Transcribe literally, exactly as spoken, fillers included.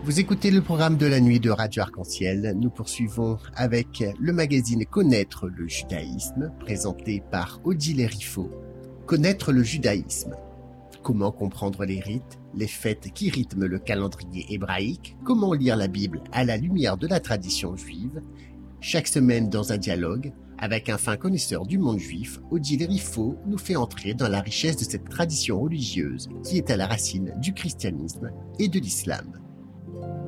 Vous écoutez le programme de la nuit de Radio Arc-en-Ciel. Nous poursuivons avec le magazine Connaître le judaïsme, présenté par Odile Riffaut. Connaître le judaïsme. Comment comprendre les rites, les fêtes qui rythment le calendrier hébraïque, comment lire la Bible à la lumière de la tradition juive. Chaque semaine dans un dialogue, avec un fin connaisseur du monde juif, Odile Riffaut nous fait entrer dans la richesse de cette tradition religieuse qui est à la racine du christianisme et de l'islam.